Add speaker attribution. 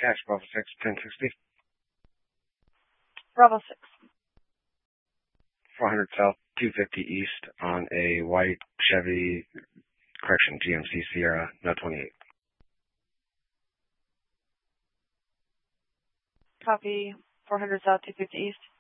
Speaker 1: Cash, Bravo 6, 1060.
Speaker 2: Bravo 6.
Speaker 1: 400 South, 250 East on a white Chevy, GMC Sierra, no 28.
Speaker 2: Copy. 400 South, 250 East.